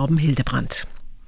Torben Hildebrandt.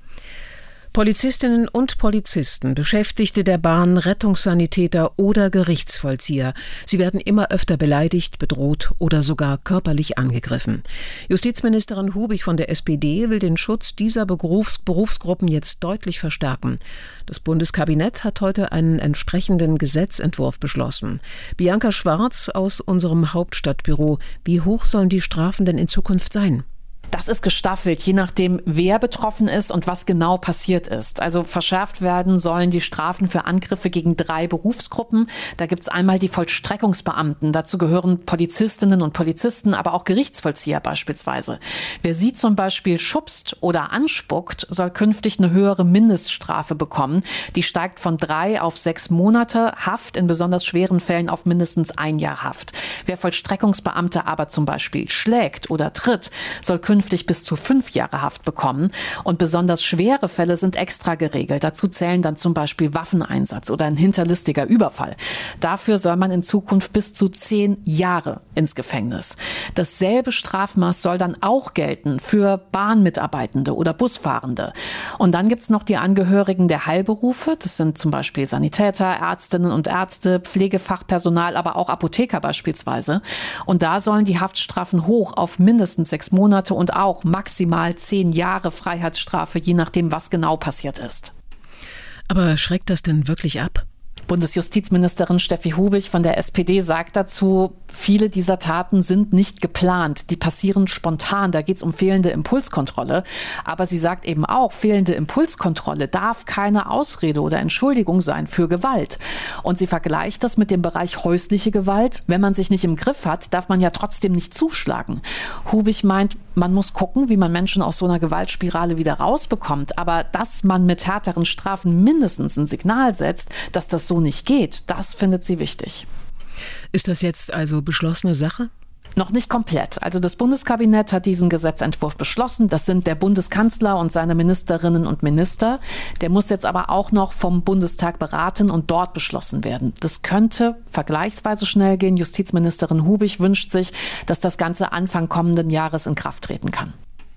Polizistinnen und Polizisten, Beschäftigte der Bahn, Rettungssanitäter oder Gerichtsvollzieher. Sie werden immer öfter beleidigt, bedroht oder sogar körperlich angegriffen. Justizministerin Hubig von der SPD will den Schutz dieser Berufsgruppen jetzt deutlich verstärken. Das Bundeskabinett hat heute einen entsprechenden Gesetzentwurf beschlossen. Bianca Schwarz aus unserem Hauptstadtbüro. Wie hoch sollen die Strafen denn in Zukunft sein? Das ist gestaffelt, je nachdem, wer betroffen ist und was genau passiert ist. Also verschärft werden sollen die Strafen für Angriffe gegen 3 Berufsgruppen. Da gibt es einmal die Vollstreckungsbeamten. Dazu gehören Polizistinnen und Polizisten, aber auch Gerichtsvollzieher beispielsweise. Wer sie zum Beispiel schubst oder anspuckt, soll künftig eine höhere Mindeststrafe bekommen. Die steigt von 3 auf 6 Monate Haft, in besonders schweren Fällen auf mindestens 1 Jahr Haft. Wer Vollstreckungsbeamte aber zum Beispiel schlägt oder tritt, soll künftig bis zu 5 Jahre Haft bekommen. Und besonders schwere Fälle sind extra geregelt. Dazu zählen dann zum Beispiel Waffeneinsatz oder ein hinterlistiger Überfall. Dafür soll man in Zukunft bis zu 10 Jahre ins Gefängnis. Dasselbe Strafmaß soll dann auch gelten für Bahnmitarbeitende oder Busfahrende. Und dann gibt es noch die Angehörigen der Heilberufe. Das sind zum Beispiel Sanitäter, Ärztinnen und Ärzte, Pflegefachpersonal, aber auch Apotheker beispielsweise. Und da sollen die Haftstrafen hoch auf mindestens 6 Monate und auch maximal 10 Jahre Freiheitsstrafe, je nachdem, was genau passiert ist. Aber schreckt das denn wirklich ab? Bundesjustizministerin Steffi Hubig von der SPD sagt dazu, viele dieser Taten sind nicht geplant, die passieren spontan, da geht es um fehlende Impulskontrolle. Aber sie sagt eben auch, fehlende Impulskontrolle darf keine Ausrede oder Entschuldigung sein für Gewalt. Und sie vergleicht das mit dem Bereich häusliche Gewalt. Wenn man sich nicht im Griff hat, darf man ja trotzdem nicht zuschlagen. Hubig meint, man muss gucken, wie man Menschen aus so einer Gewaltspirale wieder rausbekommt. Aber dass man mit härteren Strafen mindestens ein Signal setzt, dass das so nicht geht, das findet sie wichtig. Ist das jetzt also beschlossene Sache? Noch nicht komplett. Also das Bundeskabinett hat diesen Gesetzentwurf beschlossen. Das sind der Bundeskanzler und seine Ministerinnen und Minister. Der muss jetzt aber auch noch vom Bundestag beraten und dort beschlossen werden. Das könnte vergleichsweise schnell gehen. Justizministerin Hubig wünscht sich, dass das Ganze Anfang kommenden Jahres in Kraft treten kann.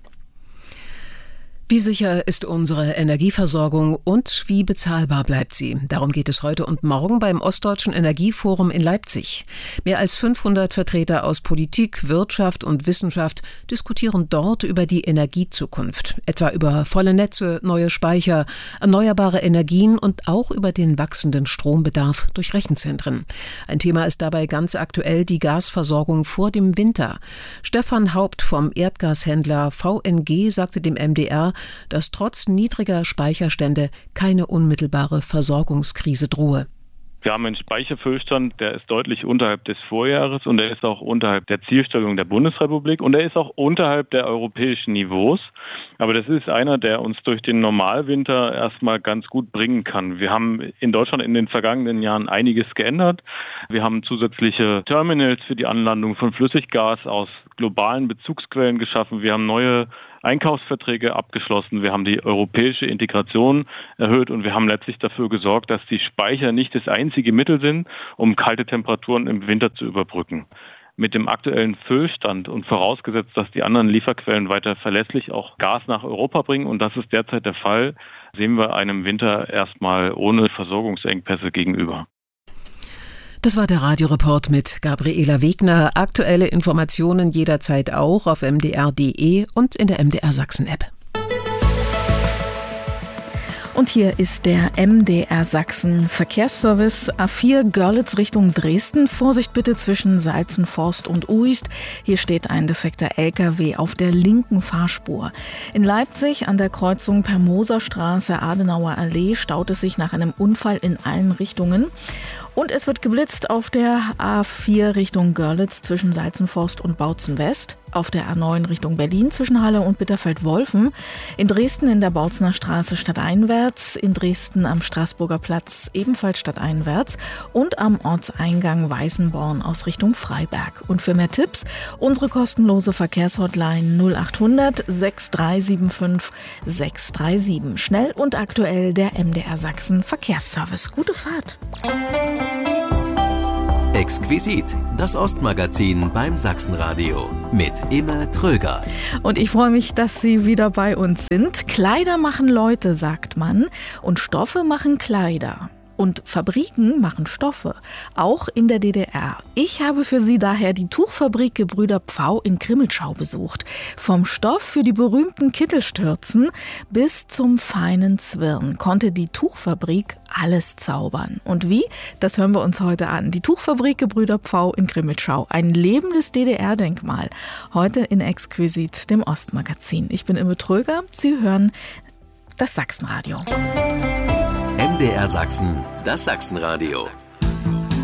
Wie sicher ist unsere Energieversorgung und wie bezahlbar bleibt sie? Darum geht es heute und morgen beim Ostdeutschen Energieforum in Leipzig. Mehr als 500 Vertreter aus Politik, Wirtschaft und Wissenschaft diskutieren dort über die Energiezukunft. Etwa über volle Netze, neue Speicher, erneuerbare Energien und auch über den wachsenden Strombedarf durch Rechenzentren. Ein Thema ist dabei ganz aktuell die Gasversorgung vor dem Winter. Stefan Haupt vom Erdgashändler VNG sagte dem MDR, dass trotz niedriger Speicherstände keine unmittelbare Versorgungskrise drohe. Wir haben einen Speicherfüllstand, der ist deutlich unterhalb des Vorjahres und der ist auch unterhalb der Zielstellung der Bundesrepublik und der ist auch unterhalb der europäischen Niveaus. Aber das ist einer, der uns durch den Normalwinter erstmal ganz gut bringen kann. Wir haben in Deutschland in den vergangenen Jahren einiges geändert. Wir haben zusätzliche Terminals für die Anlandung von Flüssiggas aus globalen Bezugsquellen geschaffen. Wir haben neue Einkaufsverträge abgeschlossen, wir haben die europäische Integration erhöht und wir haben letztlich dafür gesorgt, dass die Speicher nicht das einzige Mittel sind, um kalte Temperaturen im Winter zu überbrücken. Mit dem aktuellen Füllstand und vorausgesetzt, dass die anderen Lieferquellen weiter verlässlich auch Gas nach Europa bringen, und das ist derzeit der Fall, sehen wir einem Winter erstmal ohne Versorgungsengpässe gegenüber. Das war der Radioreport mit Gabriela Wegner. Aktuelle Informationen jederzeit auch auf mdr.de und in der MDR Sachsen-App. Und hier ist der MDR Sachsen Verkehrsservice A4 Görlitz Richtung Dresden. Vorsicht bitte zwischen Salzenforst und Uist. Hier steht ein defekter LKW auf der linken Fahrspur. In Leipzig an der Kreuzung Per-Moser-Straße, Adenauer Allee staut es sich nach einem Unfall in allen Richtungen. Und es wird geblitzt auf der A4 Richtung Görlitz zwischen Salzenforst und Bautzen West, auf der A9 Richtung Berlin zwischen Halle und Bitterfeld-Wolfen, in Dresden in der Bautzener Straße stadteinwärts, in Dresden am Straßburger Platz ebenfalls stadteinwärts und am Ortseingang Weißenborn aus Richtung Freiberg. Und für mehr Tipps unsere kostenlose Verkehrshotline 0800 6375 637. Schnell und aktuell der MDR Sachsen Verkehrsservice. Gute Fahrt! Exquisit, das Ostmagazin beim Sachsenradio mit Imme Tröger. Und ich freue mich, dass Sie wieder bei uns sind. Kleider machen Leute, sagt man, und Stoffe machen Kleider. Und Fabriken machen Stoffe, auch in der DDR. Ich habe für Sie daher die Tuchfabrik Gebrüder Pfau in Crimmitschau besucht. Vom Stoff für die berühmten Kittelstürzen bis zum feinen Zwirn konnte die Tuchfabrik alles zaubern. Und wie? Das hören wir uns heute an. Die Tuchfabrik Gebrüder Pfau in Crimmitschau, ein lebendes DDR-Denkmal. Heute in Exquisit, dem Ostmagazin. Ich bin Imme Tröger, Sie hören das Sachsenradio. MDR Sachsen, das Sachsenradio.